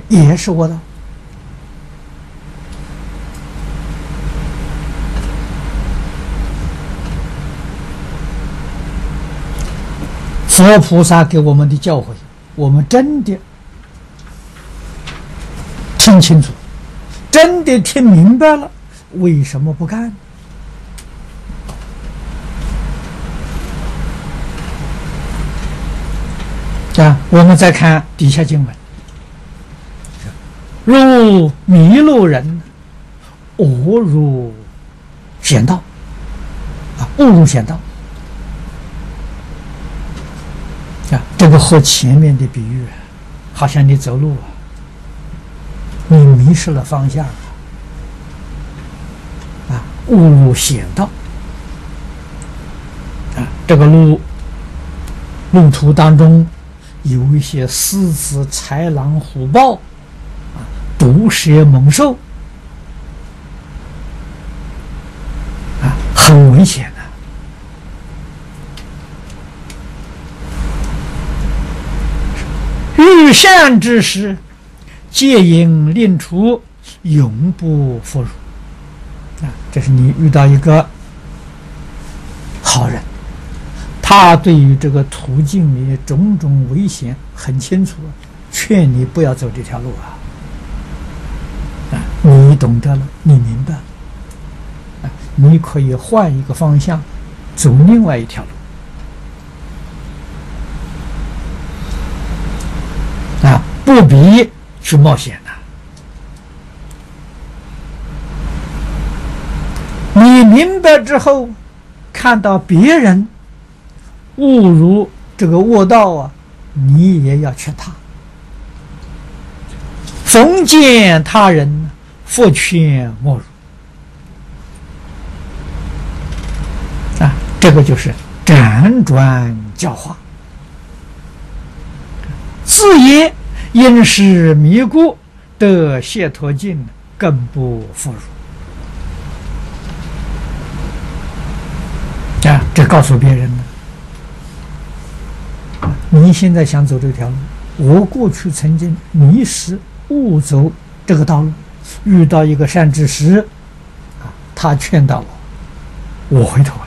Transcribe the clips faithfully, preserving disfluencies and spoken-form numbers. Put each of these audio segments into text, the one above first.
也是恶道。佛菩萨给我们的教诲，我们真的听清楚，真的听明白了，为什么不干？啊，我们再看底下经文：如迷路人，误入险道。啊，误入险道。啊，这个和前面的比喻，好像你走路啊，你迷失了方向啊，啊，误入险道。啊，这个路路途当中有一些狮子、豺狼、虎豹，啊，毒蛇猛兽，啊，很危险的。遇善之时，戒引令除，永不复辱。啊，这是你遇到一个好人，他对于这个途径里种种危险很清楚，劝你不要走这条路啊！啊，你懂得了，你明白了，啊，你可以换一个方向，走另外一条路。啊，不必去冒险的。你明白之后，看到别人误入这个恶道啊，你也要劝他。逢见他人，复劝莫如。啊，这个就是辗转教化。自言因是迷故，得解脱境，更不复如。啊，这告诉别人了。你现在想走这条路，我过去曾经迷失误走这个道路，遇到一个善知识，啊，他劝导我，我回头了。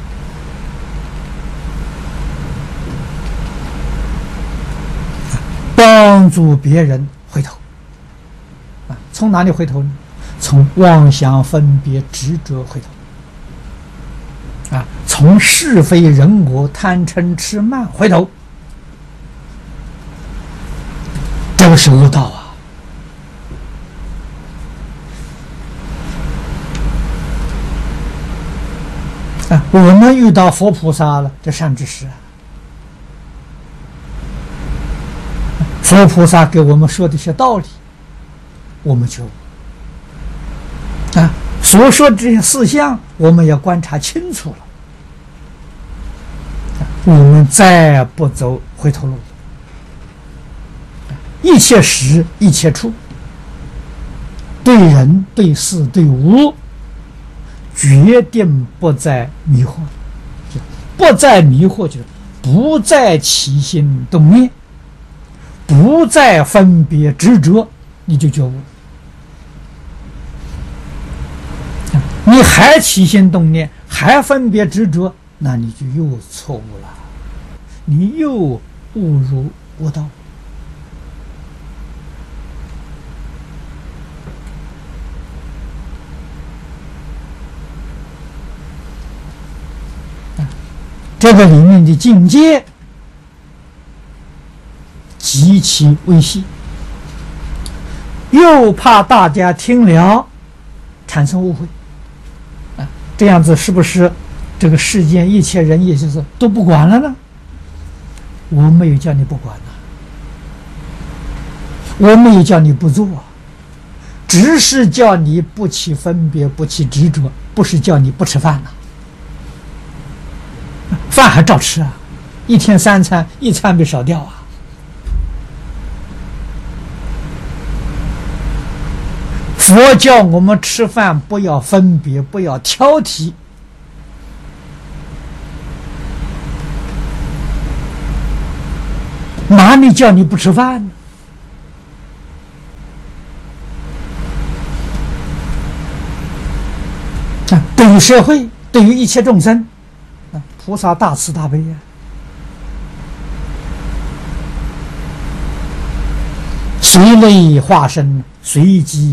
帮助别人回头，啊，从哪里回头呢？从妄想分别执着回头，啊，从是非人我贪嗔痴慢回头，这个是恶道啊！啊，我们遇到佛菩萨了，这善知识啊。佛菩萨给我们说的一些道理，我们就啊所说这些事项，我们要观察清楚了，我们再不走回头路。一切时一切处，对人对事对物，决定不再迷惑，不再迷惑就是不再起心动念。不再分别执着，你就觉悟。你还起心动念，还分别执着，那你就又错误了，你又误入恶道。这个里面的境界极其微细，又怕大家听了产生误会，啊，这样子是不是这个世间一切人也就是都不管了呢？我没有叫你不管呢，我没有叫你不做，只是叫你不起分别，不起执着，不是叫你不吃饭呢，饭还照吃啊，一天三餐，一餐没少掉啊。佛教我们吃饭不要分别，不要挑剔，哪里叫你不吃饭呢？ 啊，对于社会，对于一切众生，啊，菩萨大慈大悲呀、随类化身，随机